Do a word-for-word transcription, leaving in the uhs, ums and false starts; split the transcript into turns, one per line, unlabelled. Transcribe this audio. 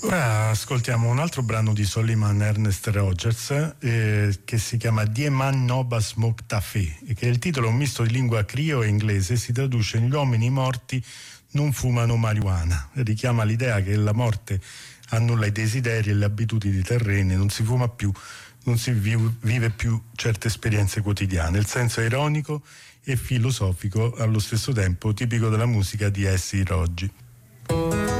Ora ascoltiamo un altro brano di Soliman Ernest Rogers eh, che si chiama Die man nobas mok tafé, e che il titolo è un misto di lingua crio e inglese, si traduce: gli uomini morti non fumano marijuana. Richiama l'idea che la morte annulla i desideri e le abitudini terrene, non si fuma più, non si vive più certe esperienze quotidiane. Il senso è ironico e filosofico allo stesso tempo, tipico della musica di Essi Roggi.